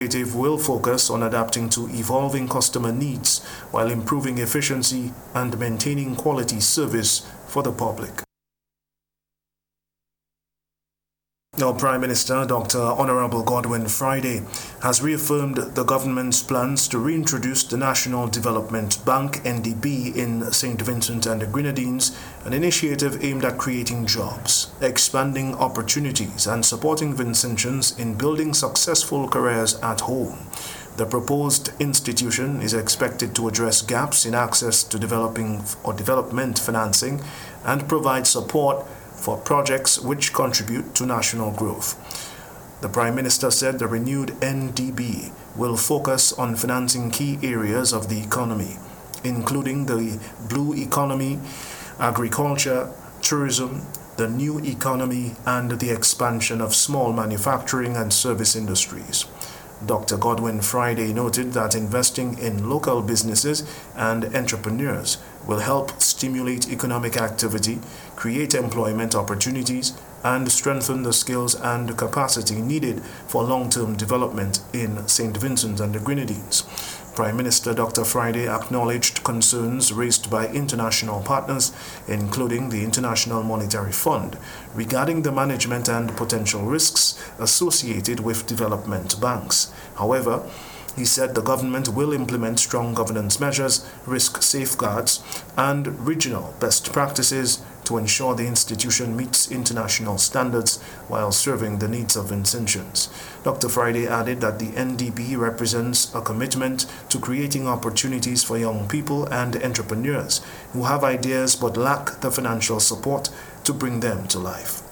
initiative will focus on adapting to evolving customer needs while improving efficiency and maintaining quality service for the public. Now, Prime Minister Dr. Honorable Godwin Friday has reaffirmed the government's plans to reintroduce the National Development Bank (NDB) in St. Vincent and the Grenadines, an initiative aimed at creating jobs, expanding opportunities, and supporting Vincentians in building successful careers at home. The proposed institution is expected to address gaps in access to development financing and provide support for projects which contribute to national growth. The Prime Minister said the renewed NDB will focus on financing key areas of the economy, including the blue economy, agriculture, tourism, the new economy, and the expansion of small manufacturing and service industries. Dr. Godwin Friday noted that investing in local businesses and entrepreneurs will help stimulate economic activity, create employment opportunities, and strengthen the skills and capacity needed for long-term development in St. Vincent and the Grenadines. Prime Minister Dr. Friday acknowledged concerns raised by international partners, including the International Monetary Fund, regarding the management and potential risks associated with development banks. However, he said the government will implement strong governance measures, risk safeguards, and regional best practices to ensure the institution meets international standards while serving the needs of Vincentians. Dr. Friday added that the NDB represents a commitment to creating opportunities for young people and entrepreneurs who have ideas but lack the financial support to bring them to life.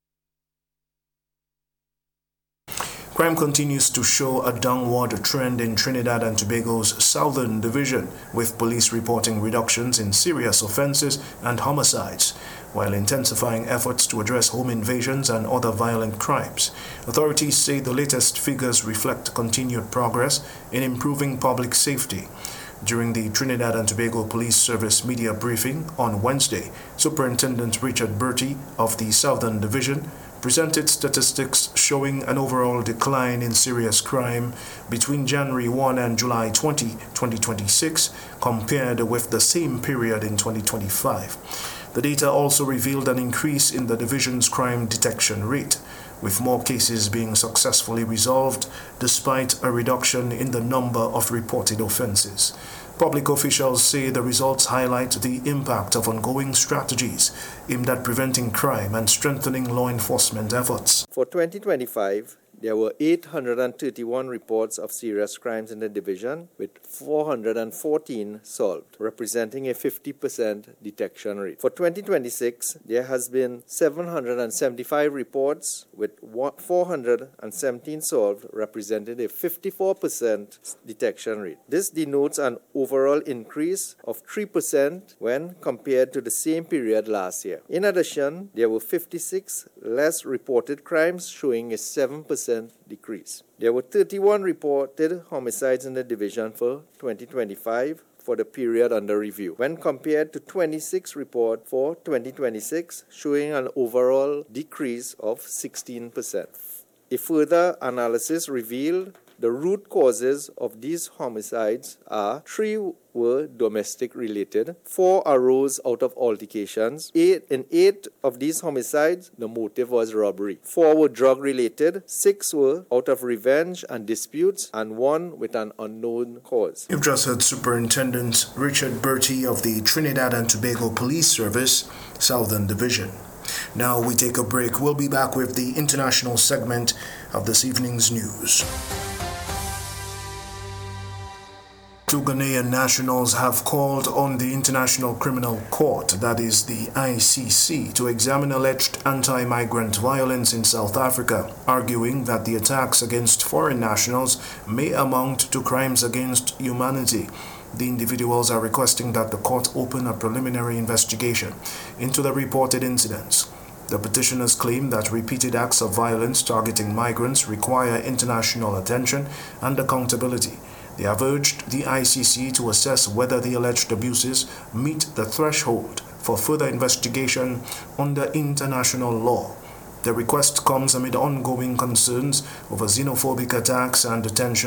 Crime continues to show a downward trend in Trinidad and Tobago's Southern Division, with police reporting reductions in serious offenses and homicides, while intensifying efforts to address home invasions and other violent crimes. Authorities say the latest figures reflect continued progress in improving public safety. During the Trinidad and Tobago Police Service media briefing on Wednesday, Superintendent Richard Bertie of the Southern Division presented statistics showing an overall decline in serious crime between January 1 and July 20, 2026, compared with the same period in 2025. The data also revealed an increase in the division's crime detection rate, with more cases being successfully resolved despite a reduction in the number of reported offenses. Public officials say the results highlight the impact of ongoing strategies aimed at preventing crime and strengthening law enforcement efforts. For 2025, there were 831 reports of serious crimes in the division, with 414 solved, representing a 50% detection rate. For 2026, there has been 775 reports, with 417 solved, representing a 54% detection rate. This denotes an overall increase of 3% when compared to the same period last year. In addition, there were 56 less reported crimes, showing a 7% decrease. There were 31 reported homicides in the division for 2025 for the period under review, when compared to 26 reports for 2026, showing an overall decrease of 16%. A further analysis revealed the root causes of these homicides are: 3 were domestic related, 4 arose out of altercations. In 8 of these homicides, the motive was robbery. 4 were drug related, 6 were out of revenge and disputes, and 1 with an unknown cause. You've just heard Superintendent Richard Bertie of the Trinidad and Tobago Police Service, Southern Division. Now we take a break. We'll be back with the international segment of this evening's news. 2 Ghanaian nationals have called on the International Criminal Court, that is the ICC, to examine alleged anti-migrant violence in South Africa, arguing that the attacks against foreign nationals may amount to crimes against humanity. The individuals are requesting that the court open a preliminary investigation into the reported incidents. The petitioners claim that repeated acts of violence targeting migrants require international attention and accountability. They have urged the ICC to assess whether the alleged abuses meet the threshold for further investigation under international law. The request comes amid ongoing concerns over xenophobic attacks and detention